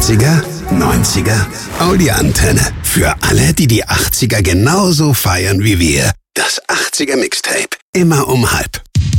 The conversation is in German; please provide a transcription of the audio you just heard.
80er, 90er, Audi-Antenne. Für alle, die die 80er genauso feiern wie wir. Das 80er Mixtape. Immer um 12:30.